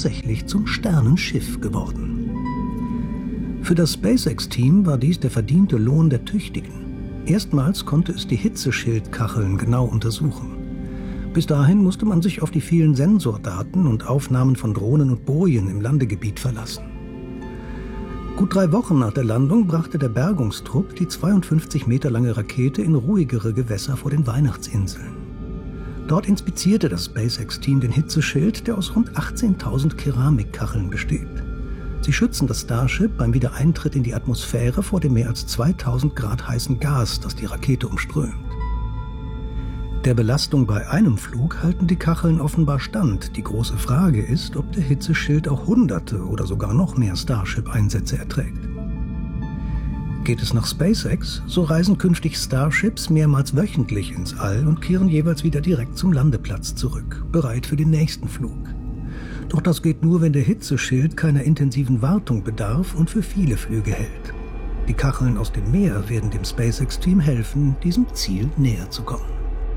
tatsächlich zum Sternenschiff geworden. Für das SpaceX-Team war dies der verdiente Lohn der Tüchtigen. Erstmals konnte es die Hitzeschildkacheln genau untersuchen. Bis dahin musste man sich auf die vielen Sensordaten und Aufnahmen von Drohnen und Bojen im Landegebiet verlassen. Gut 3 Wochen nach der Landung brachte der Bergungstrupp die 52 Meter lange Rakete in ruhigere Gewässer vor den Weihnachtsinseln. Dort inspizierte das SpaceX-Team den Hitzeschild, der aus rund 18.000 Keramikkacheln besteht. Sie schützen das Starship beim Wiedereintritt in die Atmosphäre vor dem mehr als 2000 Grad heißen Gas, das die Rakete umströmt. Der Belastung bei einem Flug halten die Kacheln offenbar stand. Die große Frage ist, ob der Hitzeschild auch Hunderte oder sogar noch mehr Starship-Einsätze erträgt. Geht es nach SpaceX, so reisen künftig Starships mehrmals wöchentlich ins All und kehren jeweils wieder direkt zum Landeplatz zurück, bereit für den nächsten Flug. Doch das geht nur, wenn der Hitzeschild keiner intensiven Wartung bedarf und für viele Flüge hält. Die Kacheln aus dem Meer werden dem SpaceX-Team helfen, diesem Ziel näher zu kommen.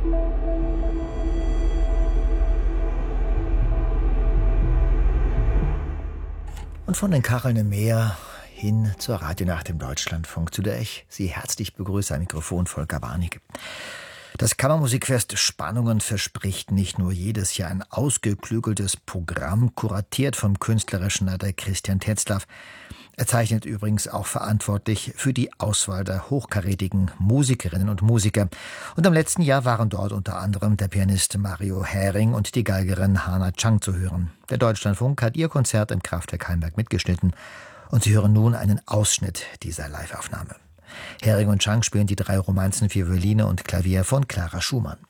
Und von den Kacheln im Meer hin zur Radionacht im Deutschlandfunk, zu der ich Sie herzlich begrüße, am Mikrofon Volker Warnig. Das Kammermusikfest Spannungen verspricht nicht nur jedes Jahr ein ausgeklügeltes Programm, kuratiert vom künstlerischen Leiter Christian Tetzlaff. Er zeichnet übrigens auch verantwortlich für die Auswahl der hochkarätigen Musikerinnen und Musiker. Und im letzten Jahr waren dort unter anderem der Pianist Mario Häring und die Geigerin Hana Chang zu hören. Der Deutschlandfunk hat ihr Konzert im Kraftwerk Heimberg mitgeschnitten. Und Sie hören nun einen Ausschnitt dieser Live-Aufnahme. Häring und Chang spielen die 3 Romanzen für Violine und Klavier von Clara Schumann.